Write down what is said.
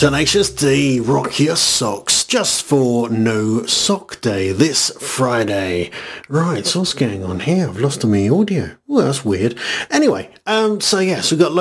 Tenacious D, rock your socks just for No Sock Day this Friday. Right, so what's going on here? I've lost my audio. Well, that's weird. Anyway, so yes, we've got